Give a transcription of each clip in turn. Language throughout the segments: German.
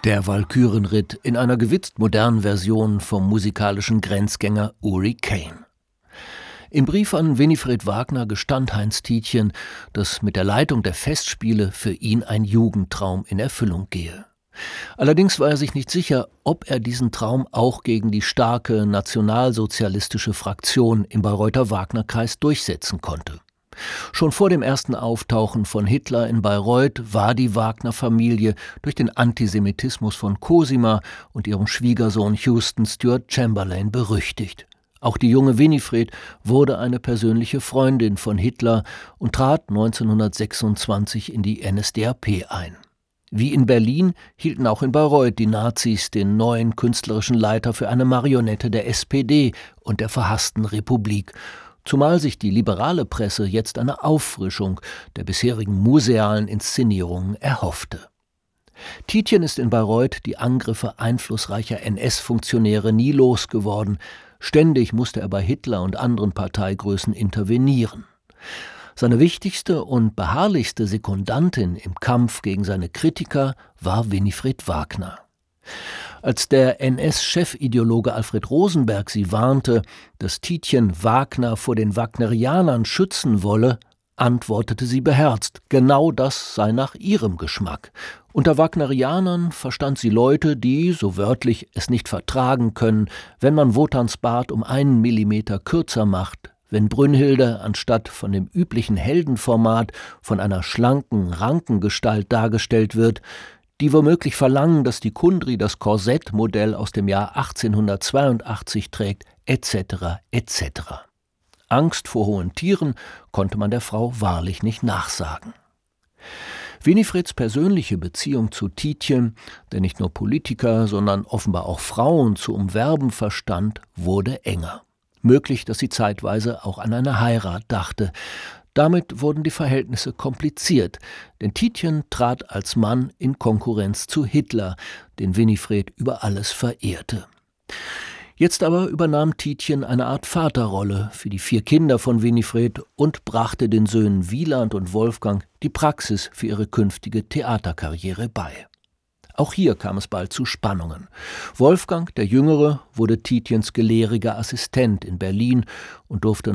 Der Walkürenritt in einer gewitzt modernen Version vom musikalischen Grenzgänger Uri Caine. Im Brief an Winifred Wagner gestand Heinz Tietjen, dass mit der Leitung der Festspiele für ihn ein Jugendtraum in Erfüllung gehe. Allerdings war er sich nicht sicher, ob er diesen Traum auch gegen die starke nationalsozialistische Fraktion im Bayreuther Wagnerkreis durchsetzen konnte. Schon vor dem ersten Auftauchen von Hitler in Bayreuth war die Wagner-Familie durch den Antisemitismus von Cosima und ihrem Schwiegersohn Houston Stuart Chamberlain berüchtigt. Auch die junge Winifred wurde eine persönliche Freundin von Hitler und trat 1926 in die NSDAP ein. Wie in Berlin hielten auch in Bayreuth die Nazis den neuen künstlerischen Leiter für eine Marionette der SPD und der verhassten Republik, zumal sich die liberale Presse jetzt eine Auffrischung der bisherigen musealen Inszenierungen erhoffte. Tietjen ist in Bayreuth die Angriffe einflussreicher NS-Funktionäre nie losgeworden. Ständig musste er bei Hitler und anderen Parteigrößen intervenieren. Seine wichtigste und beharrlichste Sekundantin im Kampf gegen seine Kritiker war Winifred Wagner. Als der NS-Chefideologe Alfred Rosenberg sie warnte, dass Tietjen Wagner vor den Wagnerianern schützen wolle, antwortete sie beherzt, genau das sei nach ihrem Geschmack. Unter Wagnerianern verstand sie Leute, die, so wörtlich, es nicht vertragen können, wenn man Wotans Bart um 1 Millimeter kürzer macht, wenn Brünnhilde anstatt von dem üblichen Heldenformat von einer schlanken Rankengestalt dargestellt wird, die womöglich verlangen, dass die Kundry das Korsettmodell aus dem Jahr 1882 trägt, etc. etc. Angst vor hohen Tieren konnte man der Frau wahrlich nicht nachsagen. Winifreds persönliche Beziehung zu Tietjen, der nicht nur Politiker, sondern offenbar auch Frauen zu umwerben verstand, wurde enger. Möglich, dass sie zeitweise auch an eine Heirat dachte. Damit wurden die Verhältnisse kompliziert, denn Tietjen trat als Mann in Konkurrenz zu Hitler, den Winifred über alles verehrte. Jetzt aber übernahm Tietjen eine Art Vaterrolle für die 4 Kinder von Winifred und brachte den Söhnen Wieland und Wolfgang die Praxis für ihre künftige Theaterkarriere bei. Auch hier kam es bald zu Spannungen. Wolfgang, der Jüngere, wurde Tietjens gelehriger Assistent in Berlin und durfte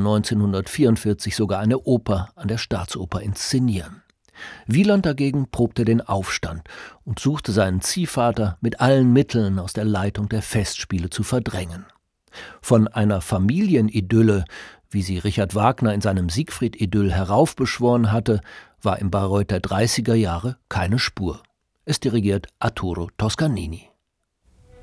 1944 sogar eine Oper an der Staatsoper inszenieren. Wieland dagegen probte den Aufstand und suchte seinen Ziehvater mit allen Mitteln aus der Leitung der Festspiele zu verdrängen. Von einer Familienidylle, wie sie Richard Wagner in seinem Siegfried-Idyll heraufbeschworen hatte, war im Bayreuth der 30er Jahre keine Spur. Es dirigiert Arturo Toscanini.